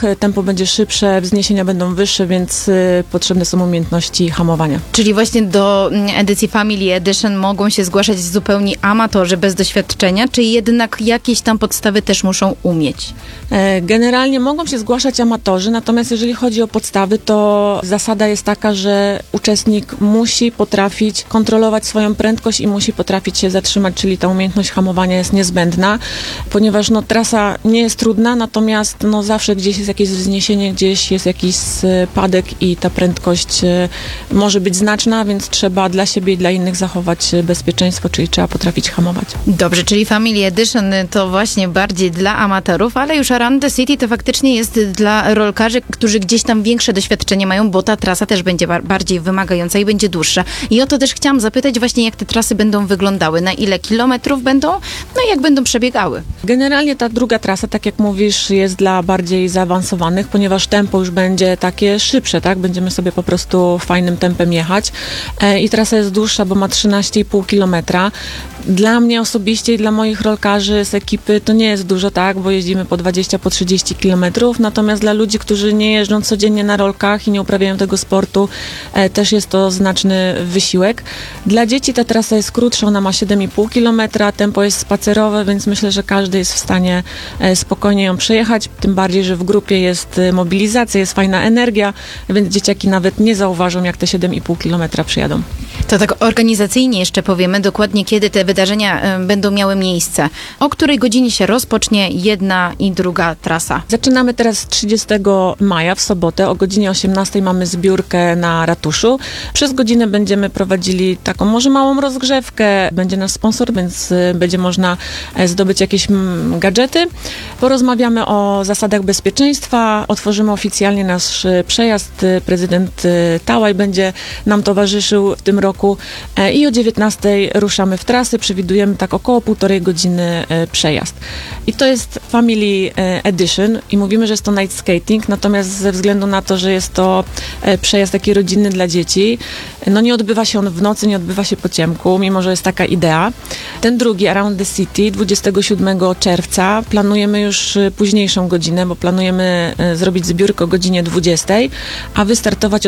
tempo będzie szybsze, wzniesienia będą wyższe, więc potrzebne są umiejętności hamowania. Czyli właśnie do edycji Family Edition mogą się zgłaszać zupełnie amatorzy bez doświadczenia, czy jednak jakieś tam podstawy też muszą umieć? Generalnie mogą się zgłaszać amatorzy, natomiast jeżeli chodzi o podstawy, to zasada jest taka, że uczestnik musi potrafić kontrolować swoją prędkość i musi potrafić się zatrzymać, czyli ta umiejętność hamowania jest niezbędna, ponieważ trasa nie jest trudna, natomiast zawsze gdzieś jest jakieś wzniesienie, gdzieś jest jakiś spadek i ta prędkość może być znaczna, więc trzeba dla siebie i dla innych zachować bezpieczeństwo, czyli trzeba potrafić hamować. Dobrze, czyli Family Edition to właśnie bardziej dla amatorów, ale już Around the City to faktycznie jest dla rolkarzy, którzy gdzieś tam większe doświadczenie mają, bo ta trasa też będzie bardziej wymagająca i będzie dłuższa. I o to też chciałam zapytać właśnie, jak te trasy będą wyglądały, na ile kilometrów będą, i jak będą przebiegały. Generalnie ta druga trasa, tak jak mówisz, jest dla bardziej zaawansowanych, ponieważ tempo już będzie takie szybsze, tak? Będziemy sobie po prostu fajnym tempem jechać. I trasa jest dłuższa, bo ma 13,5 kilometra. Dla mnie osobiście i dla moich rolkarzy z ekipy to nie jest dużo, tak? Bo jeździmy po 20, po 30 kilometrów. Natomiast dla ludzi, którzy nie jeżdżą codziennie na rolkach i nie uprawiają tego sportu, też jest to znaczny wysiłek. Dla dzieci ta trasa jest krótsza, ona ma 7,5 kilometra, tempo jest spacerowe, więc myślę, że każdy jest w stanie spokojnie ją przejechać, tym bardziej, że w grupie jest mobilizacja, jest fajna energia, więc dzieciaki nawet nie zauważą, jak te 7,5 kilometra przyjadą. To tak organizacyjnie jeszcze powiemy dokładnie, kiedy te wydarzenia będą miały miejsce. O której godzinie się rozpocznie jedna i druga trasa? Zaczynamy teraz 30 maja w sobotę. O godzinie 18 mamy zbiórkę na ratuszu. Przez godzinę będziemy prowadzili taką może małą rozgrzewkę. Będzie nasz sponsor, więc będzie można zdobyć jakieś gadżety. Porozmawiamy o zasadach bezpieczeństwa. Otworzymy oficjalnie nasz przejazd. Prezydent Tałaj będzie nam towarzyszył w tym roku. I o 19 ruszamy w trasy. Przewidujemy tak około 1,5 godziny przejazd. I to jest Family Edition i mówimy, że jest to night skating, natomiast ze względu na to, że jest to przejazd taki rodzinny dla dzieci, nie odbywa się on w nocy, nie odbywa się po ciemku, mimo że jest taka idea. Ten drugi, Around the City, 27 czerwca, planujemy już późniejszą godzinę, bo planujemy zrobić zbiórkę o godzinie 20, a wystartować o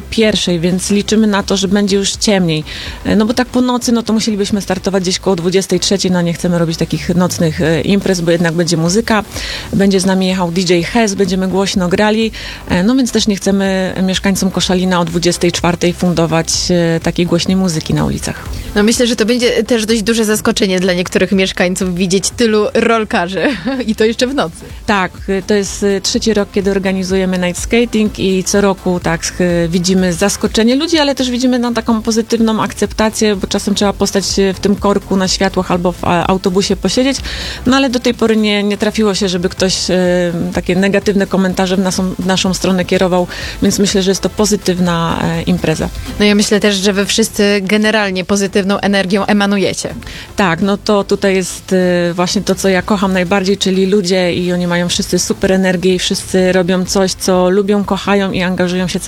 21, więc liczymy na to, że będzie już ciemniej. Bo tak po nocy, to musielibyśmy startować gdzieś koło 23, nie chcemy robić takich nocnych imprez, bo jednak będzie muzyka, będzie z nami jechał DJ Hez, będziemy głośno grali, więc też nie chcemy mieszkańcom Koszalina o 24 fundować takiej głośnej muzyki na ulicach. Myślę, że to będzie też dość duże zaskoczenie dla niektórych mieszkańców widzieć tylu rolkarzy i to jeszcze w nocy. Tak, to jest 3. rok, kiedy organizujemy night skating i co roku tak widzimy zaskoczenie ludzi, ale też widzimy taką pozytywną akceptację, bo czasem trzeba postać w tym korku na światłach albo w autobusie posiedzieć, ale do tej pory nie trafiło się, żeby ktoś takie negatywne komentarze w naszą stronę kierował, więc myślę, że jest to pozytywna impreza. Ja myślę też, że wy wszyscy generalnie pozytywną energią emanujecie. Tak, to tutaj jest właśnie to, co ja kocham najbardziej, czyli ludzie i oni mają wszyscy super energię i wszyscy robią coś, co lubią, kochają i angażują się